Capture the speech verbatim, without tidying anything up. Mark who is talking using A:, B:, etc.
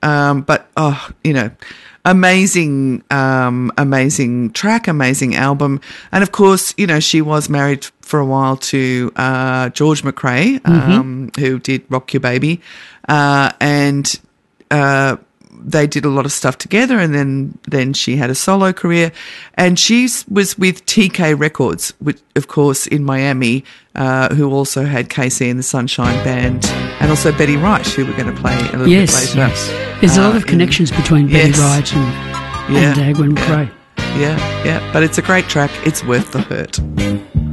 A: Um, but, oh, you know, amazing, um, amazing track, amazing album. And, of course, you know, she was married for a while to uh, George McRae, um, mm-hmm. who did Rock Your Baby. Uh, and uh, they did a lot of stuff together, and then, then she had a solo career. And she was with T K Records, which, of course, in Miami, uh, who also had K C and the Sunshine Band, and also Betty Wright, who we're going to play a little
B: yes,
A: bit later.
B: Yes, there's uh, a lot of connections in, between Betty
A: yes.
B: Wright and,
A: yeah,
B: and uh, Gwen McRae.
A: Yeah, yeah, but it's a great track. It's worth the hurt.